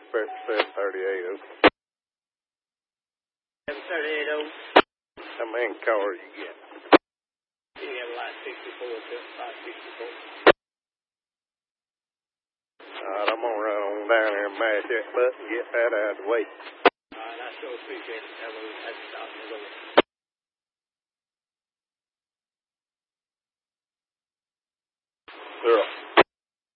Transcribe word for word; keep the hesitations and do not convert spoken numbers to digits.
seven thirty-eight oh. seven thirty-eight oh. How many cars you get? You have like sixty-four, about sixty-four. Alright, I'm gonna run on down there and mash that button and get that out of the way. Alright, I sure appreciate it. Have a, have to stop and go. Sure.